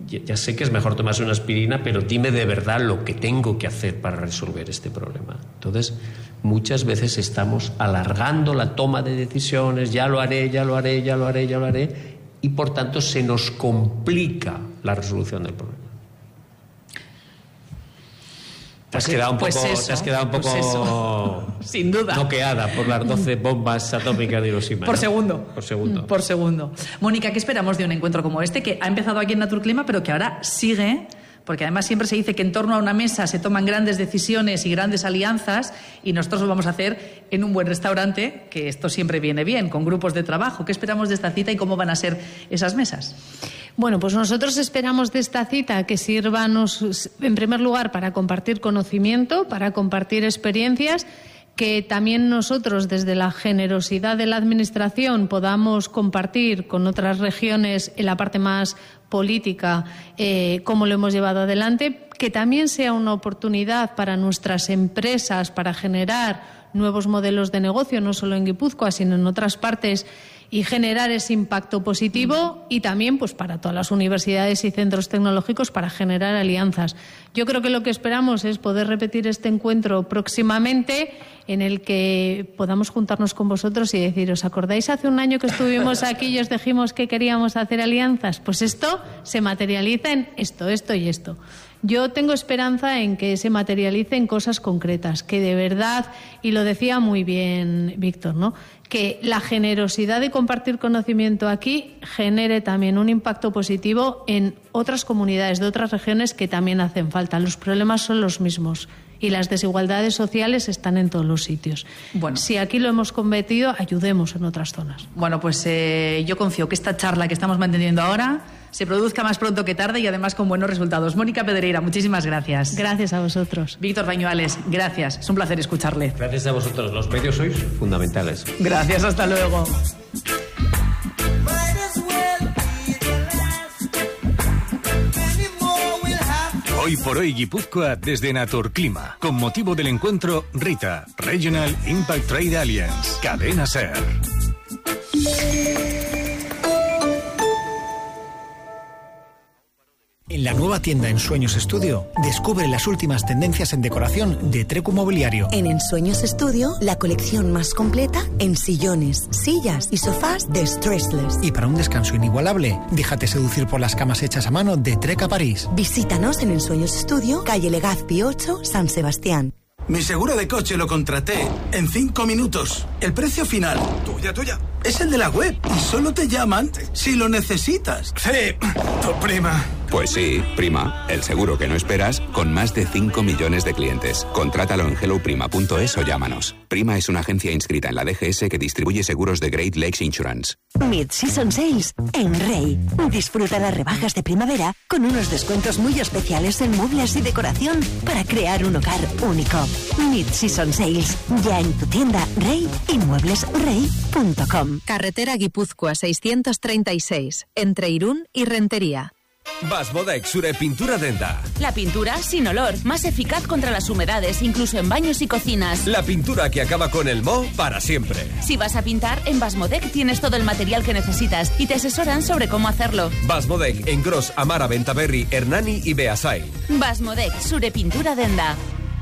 ya sé que es mejor tomarse una aspirina, pero dime de verdad lo que tengo que hacer para resolver este problema. Entonces, muchas veces estamos alargando la toma de decisiones, ya lo haré, y por tanto se nos complica la resolución del problema. Te has quedado un poco sin duda, noqueada por las 12 bombas atómicas de Hiroshima. Por segundo. Mónica, ¿qué esperamos de un encuentro como este, que ha empezado aquí en Naturclima, pero que ahora sigue? Porque además siempre se dice que en torno a una mesa se toman grandes decisiones y grandes alianzas, y nosotros lo vamos a hacer en un buen restaurante, que esto siempre viene bien, con grupos de trabajo. ¿Qué esperamos de esta cita y cómo van a ser esas mesas? Bueno, pues nosotros esperamos de esta cita que sirva, en primer lugar, para compartir conocimiento, para compartir experiencias, que también nosotros, desde la generosidad de la Administración, podamos compartir con otras regiones en la parte más política cómo lo hemos llevado adelante, que también sea una oportunidad para nuestras empresas para generar nuevos modelos de negocio, no solo en Guipúzcoa, sino en otras partes, y generar ese impacto positivo, y también pues para todas las universidades y centros tecnológicos para generar alianzas. Yo creo que lo que esperamos es poder repetir este encuentro próximamente, en el que podamos juntarnos con vosotros y decir, ¿os acordáis hace un año que estuvimos aquí y os dijimos que queríamos hacer alianzas? Pues esto se materializa en esto y esto. Yo tengo esperanza en que se materialice en cosas concretas, que de verdad, y lo decía muy bien Víctor, ¿no?, que la generosidad de compartir conocimiento aquí genere también un impacto positivo en otras comunidades de otras regiones que también hacen falta. Los problemas son los mismos y las desigualdades sociales están en todos los sitios. Bueno, si aquí lo hemos combatido, ayudemos en otras zonas. Bueno, pues yo confío que esta charla que estamos manteniendo ahora se produzca más pronto que tarde y además con buenos resultados. Mónica Pedreira, muchísimas gracias. Gracias a vosotros. Víctor Bañuales, gracias. Es un placer escucharle. Gracias a vosotros. Los medios sois fundamentales. Gracias, hasta luego. Hoy por hoy Guipúzcoa desde Naturclima, con motivo del encuentro RITA, Regional Impact Trade Alliance, Cadena SER. En la nueva tienda Ensueños Studio, descubre las últimas tendencias en decoración de Trecu Mobiliario. En Ensueños Studio, la colección más completa en sillones, sillas y sofás de Stressless. Y para un descanso inigualable, déjate seducir por las camas hechas a mano de Treca París. Visítanos en Ensueños Studio, calle Legazpi 8, San Sebastián. Mi seguro de coche lo contraté en 5 minutos. El precio final, tuya, es el de la web. Y solo te llaman si lo necesitas. Sí, tu prima. Pues sí, Prima, el seguro que no esperas, con más de 5 millones de clientes. Contrátalo en helloprima.es o llámanos. Prima es una agencia inscrita en la DGS que distribuye seguros de Great Lakes Insurance. Mid-Season Sales en Rey. Disfruta las rebajas de primavera con unos descuentos muy especiales en muebles y decoración para crear un hogar único. Mid-Season Sales, ya en tu tienda Rey y mueblesrey.com. Carretera Guipúzcoa 636, entre Irún y Rentería. Basmodec Sure Pintura Denda. La pintura sin olor, más eficaz contra las humedades, incluso en baños y cocinas. La pintura que acaba con el moho para siempre. Si vas a pintar, en Basmodec tienes todo el material que necesitas y te asesoran sobre cómo hacerlo. Basmodec en Gros, Amara, Bentaberri, Hernani y Beasay. Basmodec Sure Pintura Denda.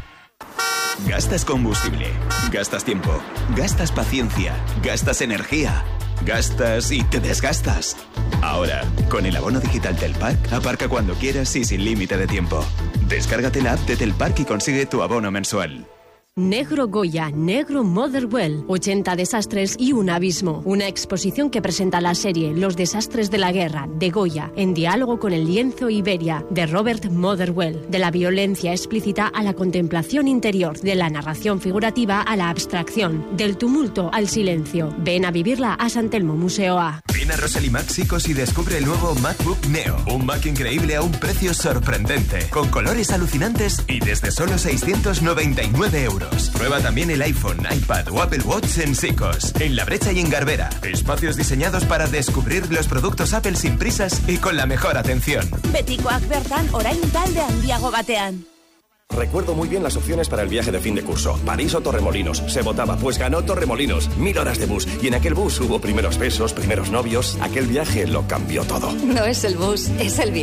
Gastas combustible, gastas tiempo, gastas paciencia, gastas energía, gastas y te desgastas. Ahora, con el abono digital Telpark, aparca cuando quieras y sin límite de tiempo. Descárgate la app de Telpark y consigue tu abono mensual. Negro Goya, Negro Motherwell, 80 desastres y un abismo. Una exposición que presenta la serie Los desastres de la guerra, de Goya, en diálogo con el lienzo Iberia, de Robert Motherwell. De la violencia explícita a la contemplación interior, de la narración figurativa a la abstracción, del tumulto al silencio. Ven a vivirla a San Telmo Museo A. Ven a Rosali Máxicos y descubre el nuevo MacBook Neo. Un Mac increíble a un precio sorprendente, con colores alucinantes y desde solo 699 euros. Prueba también el iPhone, iPad o Apple Watch en Sicos, en La Brecha y en Garbera. Espacios diseñados para descubrir los productos Apple sin prisas y con la mejor atención. Betikoak bertan orain talde handiago batean. Recuerdo muy bien las opciones para el viaje de fin de curso. París o Torremolinos. Se votaba, pues ganó Torremolinos. 1000 horas de bus. Y en aquel bus hubo primeros besos, primeros novios. Aquel viaje lo cambió todo. No es el bus, es el viaje.